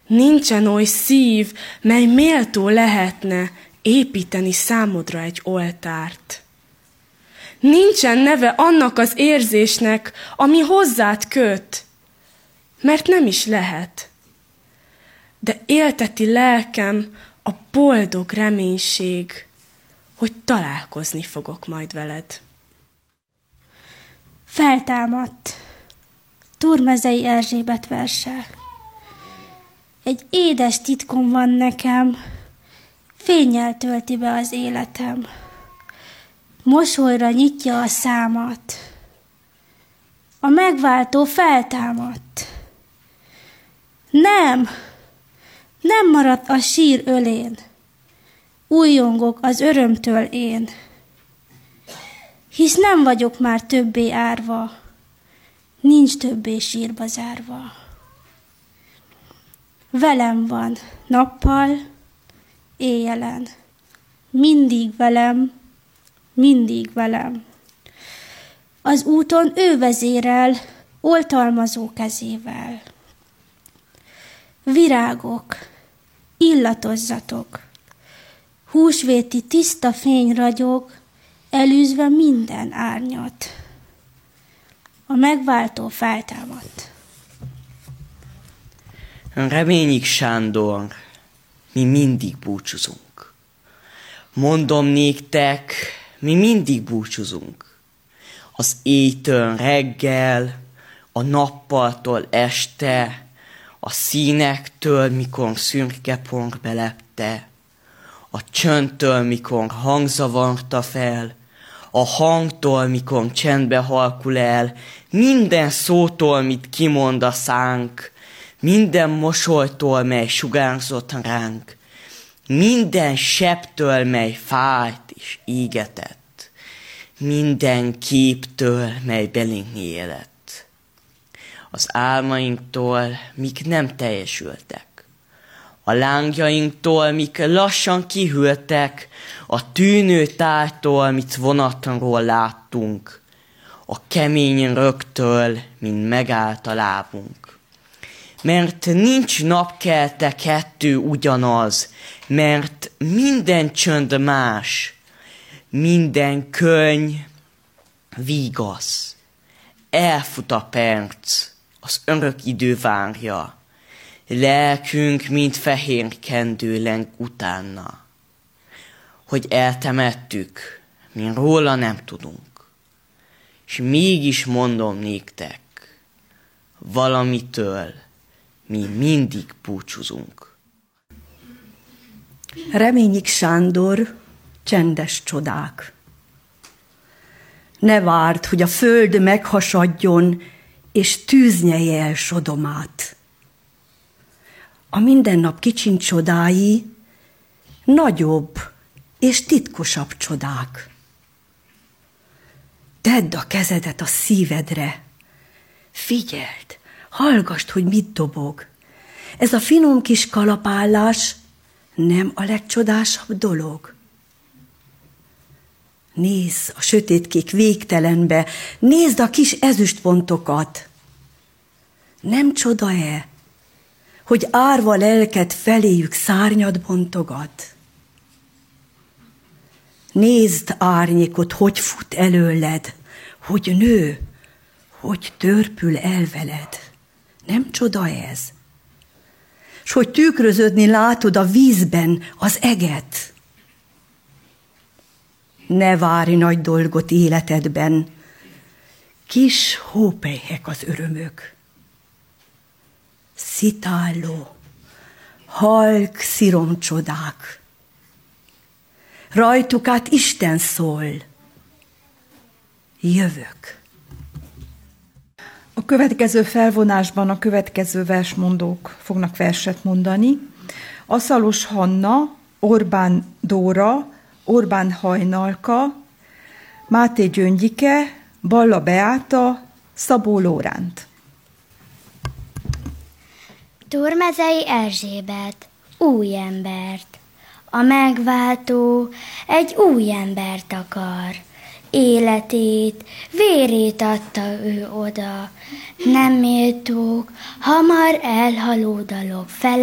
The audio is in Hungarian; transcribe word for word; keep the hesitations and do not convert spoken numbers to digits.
Nincsen oly szív, mely méltó lehetne építeni számodra egy oltárt. Nincsen neve annak az érzésnek, ami hozzád köt, mert nem is lehet. De élteti lelkem a boldog reménység, hogy találkozni fogok majd veled. Feltámadt. Turmezei Erzsébet verse. Egy édes titkom van nekem, fénnyel tölti be az életem. Mosolyra nyitja a számat. A megváltó feltámadt. Nem, nem maradt a sír ölén. Újjongok az örömtől én. Hisz nem vagyok már többé árva, nincs többé sírba zárva. Velem van nappal, éjjelen, mindig velem, mindig velem. Az úton ő vezérel, oltalmazó kezével. Virágok, illatozzatok, húsvéti tiszta fény ragyog, elűzve minden árnyat. A megváltó feltámadt. Reményik Sándor, mi mindig búcsúzunk. Mondom néktek, mi mindig búcsúzunk. Az éjtől reggel, a nappaltól este, a színektől, mikor szürke por belepte, a csöndtől, mikor hangzavarta fel, a hangtól, mikor csendbe halkul el, minden szótól, mit kimond a szánk, minden mosolytól, mely sugárzott ránk, minden sebtől, mely fájt és égetett, minden képtől, mely belénk élet. Az álmainktól, mik nem teljesültek, a lángjainktól, mik lassan kihűltek, a tűnő tájtól, mit vonatról láttunk, a kemény rögtől, mint megállt a lábunk. Mert nincs napkelte kettő ugyanaz, mert minden csönd más, minden könny vígasz. Elfut a perc, az örök idő várja, lelkünk, mint fehér kendő leng utána, hogy eltemettük, mi róla nem tudunk. És mégis mondom néktek, valamitől mi mindig búcsúzunk. Reményik Sándor, Csendes csodák. Ne várd, hogy a föld meghasadjon, és tűz nyelje el Sodomát. A mindennap kicsiny csodái nagyobb és titkosabb csodák. Tedd a kezedet a szívedre, figyeld, hallgasd, hogy mit dobog. Ez a finom kis kalapálás nem a legcsodásabb dolog. Nézd a sötétkék végtelenbe, nézd a kis ezüstpontokat. Nem csoda-e, hogy árva lelked feléjük szárnyat bontogat? Nézd árnyékot, hogy fut előled, hogy nő, hogy törpül el veled. Nem csoda ez? S hogy tükröződni látod a vízben az eget? Ne várj nagy dolgot életedben, kis hópelyhek az örömök. Szitálló, halk sziromcsodák. Rajtuk át Isten szól. Jövök. A következő felvonásban a következő versmondók fognak verset mondani. Aszalos Hanna, Orbán Dóra, Orbán Hajnalka, Máté Gyöngyike, Balla Beáta, Szabó Lóránt. Turmezei Erzsébet, új embert. A megváltó egy új embert akar. Életét, vérét adta ő oda. Nem méltók, hamar elhaló dalok fel.